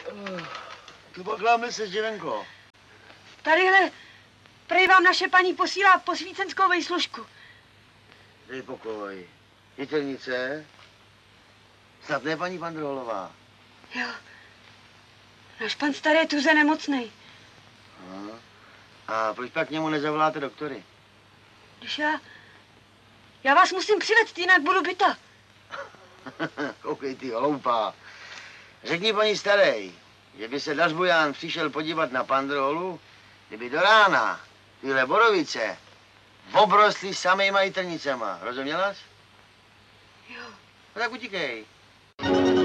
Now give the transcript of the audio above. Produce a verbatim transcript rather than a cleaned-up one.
Tu pokláme se, Živenko. Tadyhle, prej vám naše paní posílá posvícenskou vejslužku. Dej pokoj. Jitelnice? Snad ne paní Pandrolová. Jo. Náš pan starý je tuze nemocnej. No. A proč pak k němu nezavoláte doktory? Když já... Já vás musím přivést, jinak budu byta. Koukej ty, hloupá. Řekni paní starej, že by se Dařbuján přišel podívat na Pandrolu, kdyby do rána tyhle borovice obrostly samejma jitrnicema. Rozuměla jsi? Jo. No tak utíkej.